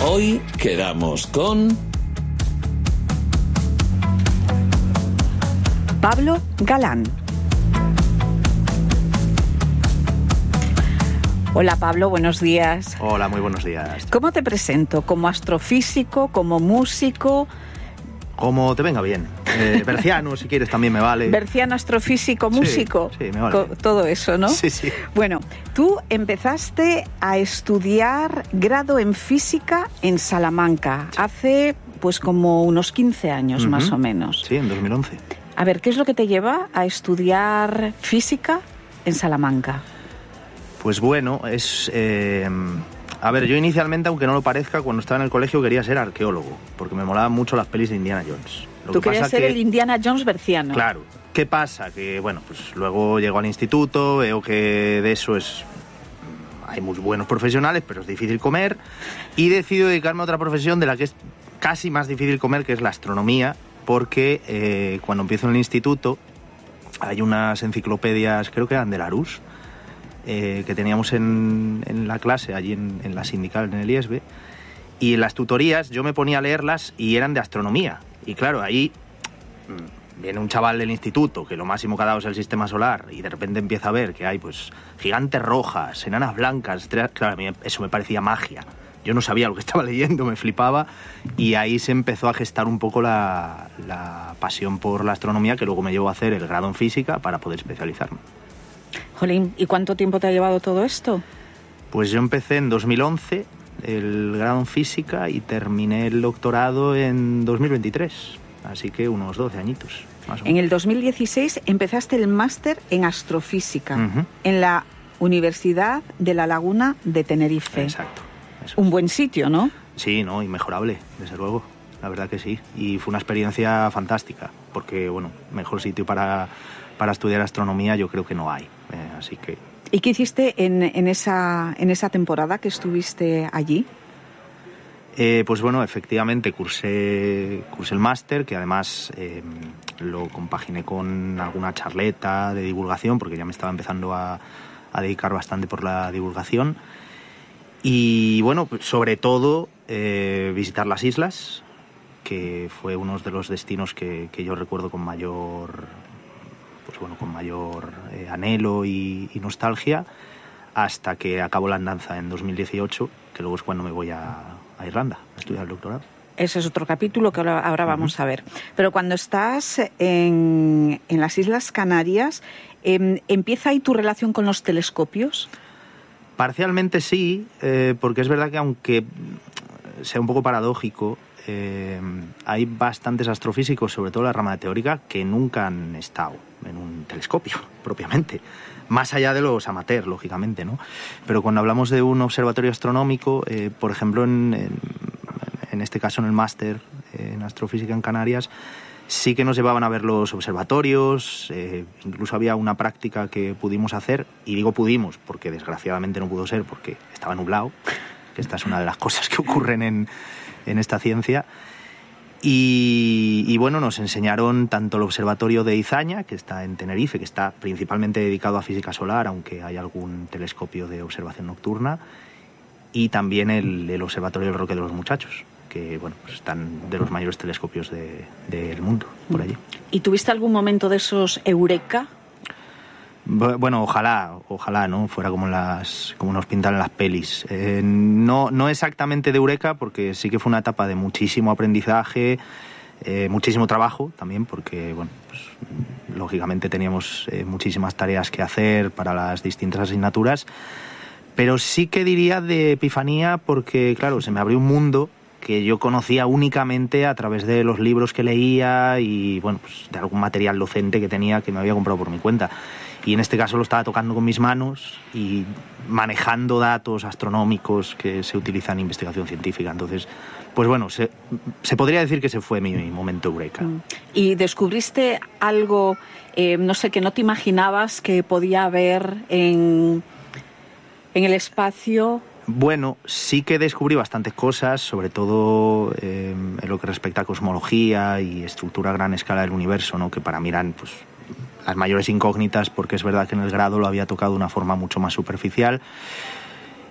Hoy quedamos con Pablo Galán. Hola Pablo, buenos días. Hola, muy buenos días. ¿Cómo te presento? ¿Como astrofísico? ¿Como músico? Como te venga bien. Berciano, si quieres, también me vale. Berciano, astrofísico, músico. Sí, me vale. Todo eso, ¿no? Sí, sí. Bueno, tú empezaste a estudiar grado en física en Salamanca hace pues como unos 15 años más o menos. Sí, en 2011. A ver, ¿qué es lo que te lleva a estudiar física en Salamanca? Pues bueno, es... A ver, yo inicialmente, aunque no lo parezca, cuando estaba en el colegio quería ser arqueólogo, porque me molaban mucho las pelis de Indiana Jones. Tú querías ser el Indiana Jones berciano. Claro. ¿Qué pasa? Que, bueno, pues luego llego al instituto, veo que de eso hay muy buenos profesionales, pero es difícil comer, y decido dedicarme a otra profesión de la que es casi más difícil comer, que es la astronomía, porque cuando empiezo en el instituto hay unas enciclopedias, creo que eran de Larousse, que teníamos en la clase, allí en la sindical, en el IESB, y en las tutorías yo me ponía a leerlas y eran de astronomía. Y claro, ahí viene un chaval del instituto que lo máximo que ha dado es el sistema solar y de repente empieza a ver que hay pues gigantes rojas, enanas blancas, estrellas. Claro, a mí eso me parecía magia. Yo no sabía lo que estaba leyendo, me flipaba, y ahí se empezó a gestar un poco la pasión por la astronomía, que luego me llevó a hacer el grado en física para poder especializarme. Jolín, ¿y cuánto tiempo te ha llevado todo esto? Pues yo empecé en 2011 el grado en física y terminé el doctorado en 2023, así que unos 12 añitos, más o menos. En el 2016 empezaste el máster en astrofísica en la Universidad de La Laguna de Tenerife. Exacto. Eso. Un buen sitio, ¿no? Sí, no, inmejorable, desde luego, la verdad que sí. Y fue una experiencia fantástica, porque, bueno, mejor sitio para estudiar astronomía yo creo que no hay, así que... ¿Y qué hiciste en esa temporada que estuviste allí? Pues bueno, efectivamente cursé el máster, que además lo compaginé con alguna charleta de divulgación, porque ya me estaba empezando a dedicar bastante por la divulgación. Y bueno, sobre todo visitar las islas, que fue uno de los destinos que yo recuerdo con mayor anhelo y nostalgia, hasta que acabó la andanza en 2018, que luego es cuando me voy a Irlanda a estudiar el doctorado. Ese es otro capítulo que ahora vamos a ver. Pero cuando estás en las Islas Canarias, ¿empieza ahí tu relación con los telescopios? Parcialmente sí, porque es verdad que aunque sea un poco paradójico, hay bastantes astrofísicos, sobre todo la rama teórica, que nunca han estado en un telescopio propiamente, más allá de los amateurs, lógicamente, ¿no? Pero cuando hablamos de un observatorio astronómico, por ejemplo, en este caso en el máster en astrofísica en Canarias, sí que nos llevaban a ver los observatorios, incluso había una práctica que pudimos hacer, y digo pudimos porque desgraciadamente no pudo ser porque estaba nublado, que esta es una de las cosas que ocurren en esta ciencia. Y bueno, nos enseñaron tanto el observatorio de Izaña, que está en Tenerife, que está principalmente dedicado a física solar, aunque hay algún telescopio de observación nocturna, y también el observatorio del Roque de los Muchachos, que bueno, pues están de los mayores telescopios del mundo por allí. ¿Y tuviste algún momento de esos eureka? Bueno, ojalá, ¿no? Fuera como nos pintan en las pelis. No exactamente de eureka, porque sí que fue una etapa de muchísimo aprendizaje, muchísimo trabajo también, porque bueno, pues, lógicamente teníamos muchísimas tareas que hacer para las distintas asignaturas, pero sí que diría de epifanía, porque claro, se me abrió un mundo que yo conocía únicamente a través de los libros que leía y bueno, pues de algún material docente que tenía, que me había comprado por mi cuenta. Y en este caso lo estaba tocando con mis manos y manejando datos astronómicos que se utilizan en investigación científica. Entonces, pues bueno, se podría decir que ese fue mi momento eureka. ¿Y descubriste algo, no sé, que no te imaginabas que podía haber en el espacio? Bueno, sí que descubrí bastantes cosas, sobre todo en lo que respecta a cosmología y estructura a gran escala del universo, ¿no? Que para mí eran pues las mayores incógnitas, porque es verdad que en el grado lo había tocado de una forma mucho más superficial.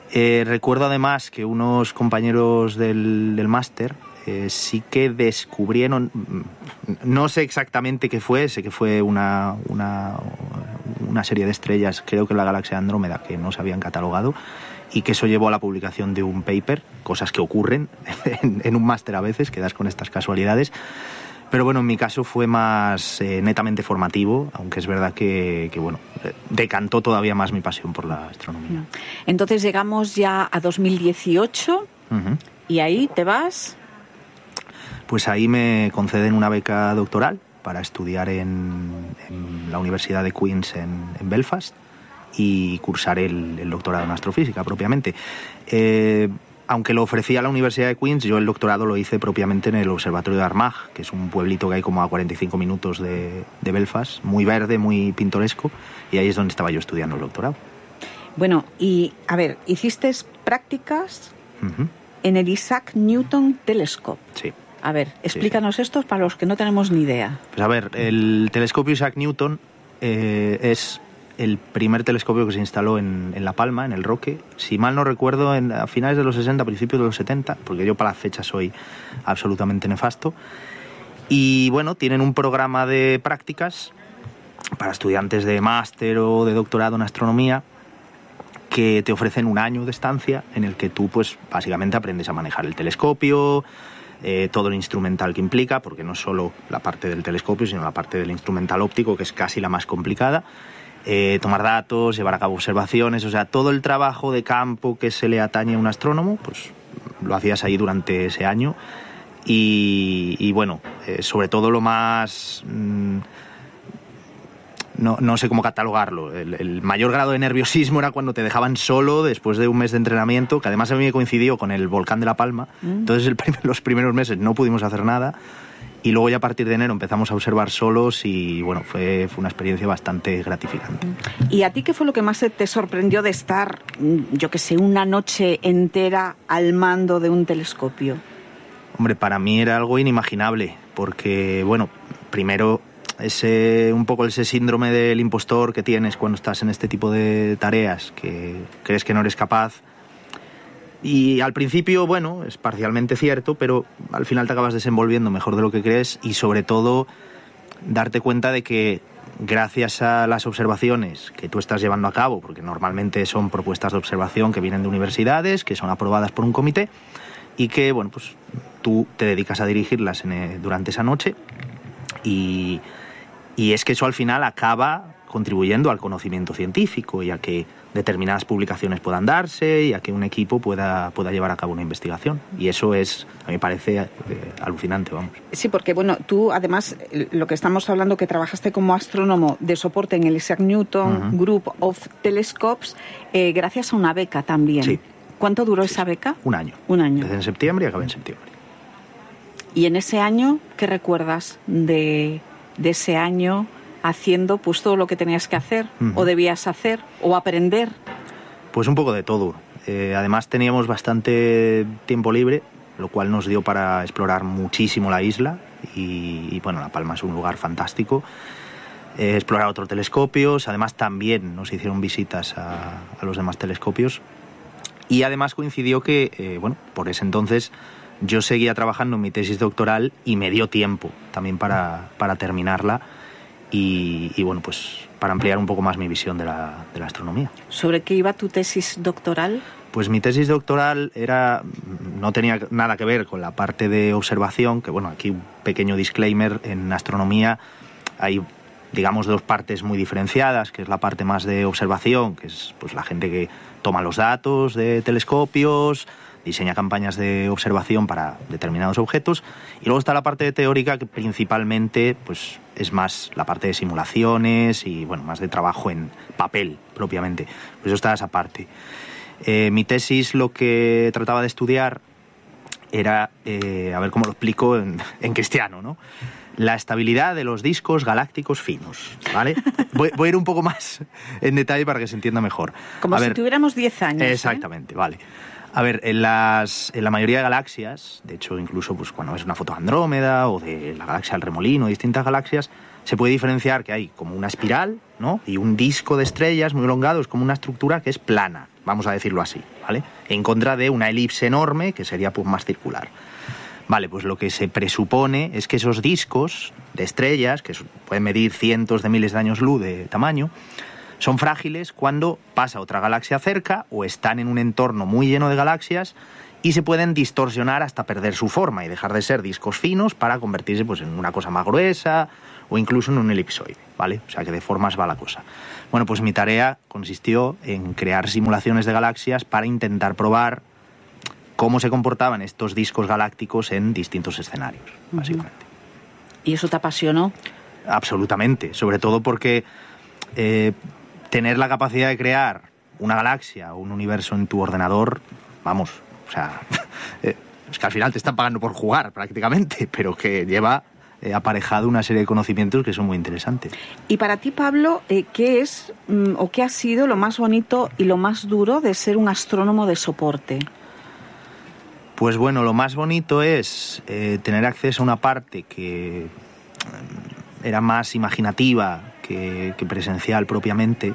Recuerdo además que unos compañeros del máster sí que descubrieron, no sé exactamente qué fue, sé que fue una serie de estrellas, creo que en la galaxia Andrómeda, que no se habían catalogado, y que eso llevó a la publicación de un paper, cosas que ocurren en un máster a veces, que das con estas casualidades. Pero bueno, en mi caso fue más netamente formativo, aunque es verdad que bueno, decantó todavía más mi pasión por la astronomía. Entonces llegamos ya a 2018 y ahí te vas. Pues ahí me conceden una beca doctoral para estudiar en la Universidad de Queen's en Belfast y cursar el doctorado en astrofísica propiamente. Aunque lo ofrecía la Universidad de Queen's, yo el doctorado lo hice propiamente en el Observatorio de Armagh, que es un pueblito que hay como a 45 minutos de Belfast, muy verde, muy pintoresco, y ahí es donde estaba yo estudiando el doctorado. Bueno, y a ver, hiciste prácticas en el Isaac Newton Telescope. Sí. A ver, explícanos esto para los que no tenemos ni idea. Pues a ver, el telescopio Isaac Newton es el primer telescopio que se instaló en La Palma, en El Roque. Si mal no recuerdo, a finales de los 60, principios de los 70, porque yo para las fechas soy absolutamente nefasto. Y bueno, tienen un programa de prácticas para estudiantes de máster o de doctorado en astronomía que te ofrecen un año de estancia en el que tú, pues, básicamente aprendes a manejar el telescopio, todo el instrumental que implica, porque no solo la parte del telescopio, sino la parte del instrumental óptico, que es casi la más complicada, tomar datos, llevar a cabo observaciones, o sea, todo el trabajo de campo que se le atañe a un astrónomo, pues lo hacías ahí durante ese año. Y bueno, sobre todo lo más... No sé cómo catalogarlo. El mayor grado de nerviosismo era cuando te dejaban solo después de un mes de entrenamiento, que además a mí me coincidió con el volcán de La Palma. Entonces los primeros meses no pudimos hacer nada y luego ya a partir de enero empezamos a observar solos y bueno, fue una experiencia bastante gratificante. ¿Y a ti qué fue lo que más te sorprendió de estar, yo qué sé, una noche entera al mando de un telescopio? Hombre, para mí era algo inimaginable, porque bueno, primero... un poco ese síndrome del impostor que tienes cuando estás en este tipo de tareas, que crees que no eres capaz. Y al principio, bueno, es parcialmente cierto, pero al final te acabas desenvolviendo mejor de lo que crees y sobre todo darte cuenta de que gracias a las observaciones que tú estás llevando a cabo, porque normalmente son propuestas de observación que vienen de universidades, que son aprobadas por un comité y que, bueno, pues tú te dedicas a dirigirlas durante esa noche y es que eso al final acaba contribuyendo al conocimiento científico y a que determinadas publicaciones puedan darse y a que un equipo pueda llevar a cabo una investigación. Y eso a mí me parece alucinante, vamos. Sí, porque bueno, tú además, lo que estamos hablando, que trabajaste como astrónomo de soporte en el Isaac Newton Group of Telescopes, gracias a una beca también. Sí. ¿Cuánto duró esa beca? Un año. Un año. Empecé en septiembre y acabé en septiembre. Y en ese año, ¿qué recuerdas de ese año haciendo pues todo lo que tenías que hacer o debías hacer o aprender? Pues un poco de todo. Además teníamos bastante tiempo libre, lo cual nos dio para explorar muchísimo la isla y bueno, La Palma es un lugar fantástico. Explorar otros telescopios, además también nos hicieron visitas a los demás telescopios y además coincidió que, bueno, por ese entonces yo seguía trabajando en mi tesis doctoral y me dio tiempo también para terminarla y bueno, pues para ampliar un poco más mi visión de la astronomía. ¿Sobre qué iba tu tesis doctoral? Pues mi tesis doctoral no tenía nada que ver con la parte de observación, que bueno, aquí un pequeño disclaimer, en astronomía hay, digamos, dos partes muy diferenciadas, que es la parte más de observación, que es pues la gente que toma los datos de telescopios, diseña campañas de observación para determinados objetos, y luego está la parte teórica, que principalmente pues es más la parte de simulaciones y bueno, más de trabajo en papel propiamente. Pues eso está esa parte. Mi tesis lo que trataba de estudiar era, a ver cómo lo explico en cristiano, ¿no? La estabilidad de los discos galácticos finos, ¿vale? Voy a ir un poco más en detalle para que se entienda mejor. Como si tuviéramos 10 años. Exactamente, vale. A ver, en la mayoría de galaxias, de hecho incluso pues cuando ves una foto de Andrómeda o de la galaxia del Remolino, distintas galaxias, se puede diferenciar que hay como una espiral, ¿no? Y un disco de estrellas muy elongado, es como una estructura que es plana, vamos a decirlo así, ¿vale? En contra de una elipse enorme que sería pues más circular. Vale, pues lo que se presupone es que esos discos de estrellas, que pueden medir cientos de miles de años luz de tamaño, son frágiles cuando pasa otra galaxia cerca o están en un entorno muy lleno de galaxias y se pueden distorsionar hasta perder su forma y dejar de ser discos finos para convertirse pues, en una cosa más gruesa o incluso en un elipsoide, ¿vale? O sea que de formas va la cosa. Bueno, pues mi tarea consistió en crear simulaciones de galaxias para intentar probar cómo se comportaban estos discos galácticos en distintos escenarios, básicamente. ¿Y eso te apasionó? Absolutamente, sobre todo porque tener la capacidad de crear una galaxia o un universo en tu ordenador, vamos, o sea, es que al final te están pagando por jugar prácticamente, pero que lleva aparejado una serie de conocimientos que son muy interesantes. Y para ti, Pablo, ¿qué es o qué ha sido lo más bonito y lo más duro de ser un astrónomo de soporte? Pues bueno, lo más bonito es tener acceso a una parte que era más imaginativa que presencial propiamente,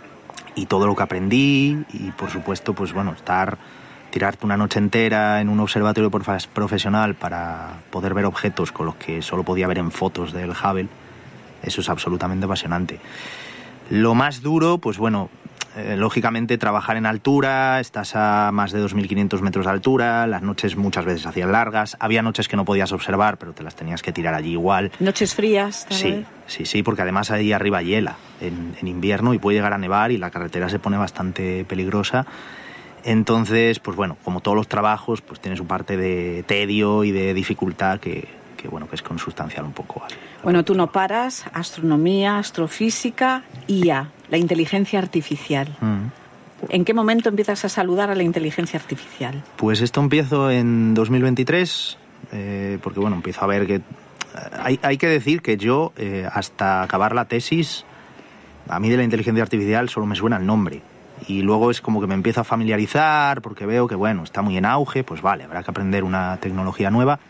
y todo lo que aprendí, y por supuesto, pues bueno, tirarte una noche entera en un observatorio profesional para poder ver objetos con los que solo podía ver en fotos del Hubble, eso es absolutamente apasionante. Lo más duro, pues bueno, lógicamente trabajar en altura, estás a más de 2.500 metros de altura, las noches muchas veces hacían largas, había noches que no podías observar, pero te las tenías que tirar allí igual. ¿Noches frías? Sí, porque además ahí arriba hiela en invierno y puede llegar a nevar y la carretera se pone bastante peligrosa. Entonces, pues bueno, como todos los trabajos, pues tiene su parte de tedio y de dificultad que es consustancial un poco. Bueno, tú no paras, astronomía, astrofísica, IA, la inteligencia artificial. ¿En qué momento empiezas a saludar a la inteligencia artificial? Pues esto empiezo en 2023, porque bueno, empiezo a ver que... Hay que decir que yo, hasta acabar la tesis, a mí de la inteligencia artificial solo me suena el nombre. Y luego es como que me empiezo a familiarizar porque veo que, bueno, está muy en auge, pues vale, habrá que aprender una tecnología nueva.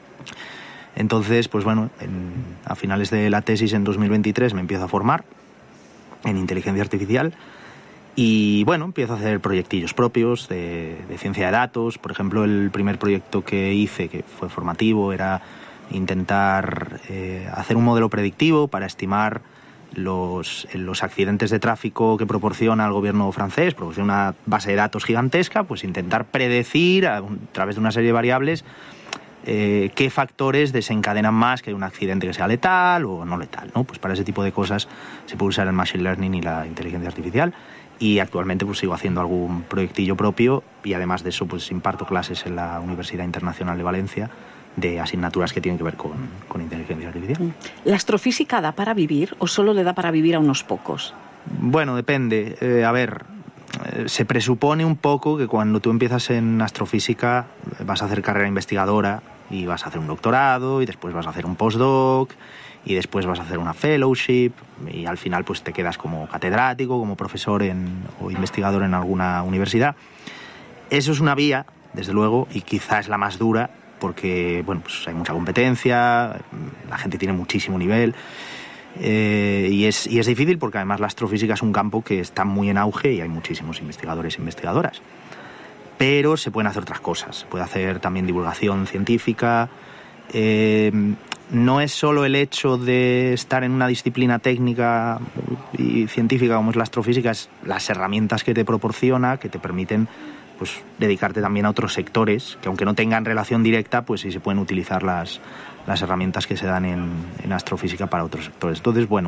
Entonces, pues bueno, a finales de la tesis en 2023 me empiezo a formar en inteligencia artificial y, bueno, empiezo a hacer proyectillos propios de ciencia de datos. Por ejemplo, el primer proyecto que hice, que fue formativo, era intentar hacer un modelo predictivo para estimar los accidentes de tráfico que proporciona el gobierno francés, proporciona una base de datos gigantesca, pues intentar predecir a través de una serie de variables qué factores desencadenan más que un accidente que sea letal o no letal, ¿no? Pues para ese tipo de cosas se puede usar el machine learning y la inteligencia artificial, y actualmente pues sigo haciendo algún proyectillo propio, y además de eso pues imparto clases en la Universidad Internacional de Valencia de asignaturas que tienen que ver con inteligencia artificial. ¿La astrofísica da para vivir o solo le da para vivir a unos pocos? Bueno, depende. Se presupone un poco que cuando tú empiezas en astrofísica vas a hacer carrera investigadora y vas a hacer un doctorado y después vas a hacer un postdoc y después vas a hacer una fellowship y al final pues te quedas como catedrático, como profesor o investigador en alguna universidad. Eso es una vía, desde luego, y quizás es la más dura porque bueno, pues hay mucha competencia, la gente tiene muchísimo nivel. Y es difícil porque además la astrofísica es un campo que está muy en auge y hay muchísimos investigadores e investigadoras. Pero se pueden hacer otras cosas, se puede hacer también divulgación científica. No es solo el hecho de estar en una disciplina técnica y científica como es la astrofísica, es las herramientas que te proporciona, que te permiten pues dedicarte también a otros sectores, que aunque no tengan relación directa, pues sí se pueden utilizar las herramientas que se dan en astrofísica para otros sectores. Entonces, bueno,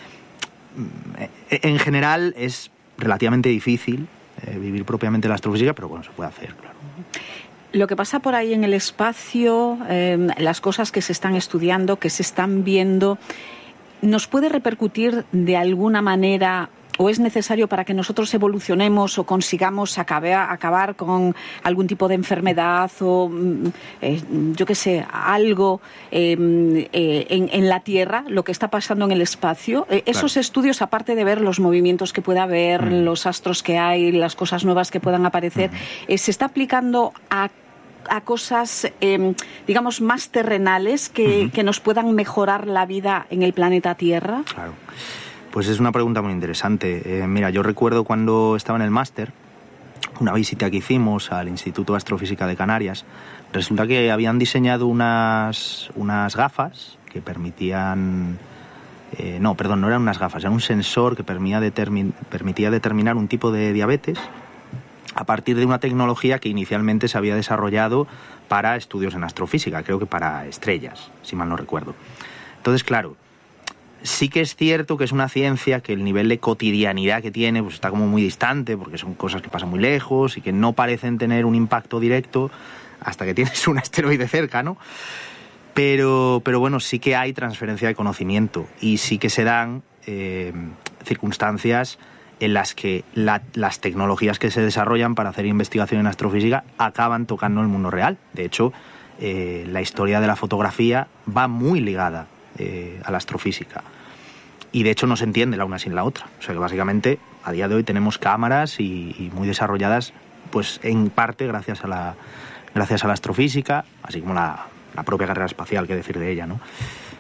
en general es relativamente difícil vivir propiamente la astrofísica, pero bueno, se puede hacer, claro. Lo que pasa por ahí en el espacio, las cosas que se están estudiando, que se están viendo, ¿nos puede repercutir de alguna manera o es necesario para que nosotros evolucionemos o consigamos acabar con algún tipo de enfermedad o, yo qué sé, algo en la Tierra, lo que está pasando en el espacio? Esos estudios, aparte de ver los movimientos que pueda haber, los astros que hay, las cosas nuevas que puedan aparecer, ¿se está aplicando a cosas, digamos, más terrenales que nos puedan mejorar la vida en el planeta Tierra? Claro. Pues es una pregunta muy interesante. Mira, yo recuerdo cuando estaba en el máster, una visita que hicimos al Instituto de Astrofísica de Canarias, resulta que habían diseñado unas gafas que permitían... no eran unas gafas, era un sensor que permitía determinar un tipo de diabetes a partir de una tecnología que inicialmente se había desarrollado para estudios en astrofísica, creo que para estrellas, si mal no recuerdo. Entonces, claro, sí que es cierto que es una ciencia que el nivel de cotidianidad que tiene pues está como muy distante, porque son cosas que pasan muy lejos y que no parecen tener un impacto directo hasta que tienes un asteroide cerca, ¿no? Pero bueno, sí que hay transferencia de conocimiento y sí que se dan circunstancias en las que las tecnologías que se desarrollan para hacer investigación en astrofísica acaban tocando el mundo real. De hecho, la historia de la fotografía va muy ligada a la astrofísica. Y de hecho no se entiende la una sin la otra. O sea que básicamente a día de hoy tenemos cámaras y muy desarrolladas, pues en parte gracias a la astrofísica, así como la propia carrera espacial, qué decir de ella, ¿no?